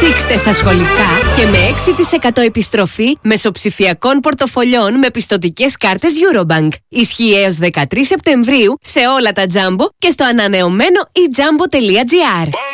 Δείξτε στα σχολικά και με 6% επιστροφή μεσοψηφιακών πορτοφολιών με πιστωτικές κάρτες Eurobank. Ισχύει έως 13 Σεπτεμβρίου σε όλα τα Jumbo και στο ανανεωμένο eJumbo.gr.